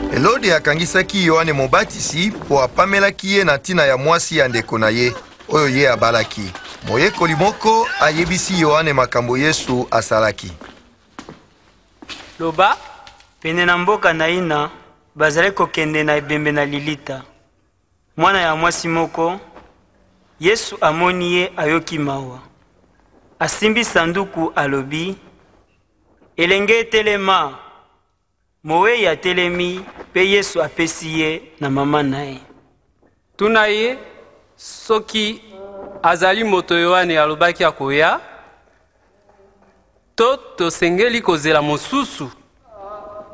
Elode akangisaki Yohane Mobatisi po apamelaki ye na ntina ya mwasi ya ndeko na ye oyo ye abalaki. Moyekoli moko ayebisi Yohane makambo Yesu asalaki. Loba pene na mboka na ina bazali kokende na ebembe na Lilita. Mwana ya mwasi moko Yesu amoni ye ayoki mawa. Asimbi sanduku alobi, elenge telema. Mowe ya telemi pe Yesu apesi ye na mama nae. Tuna ye soki azali moto Yohane alobaki akoya, to tosengeli kozela mosusu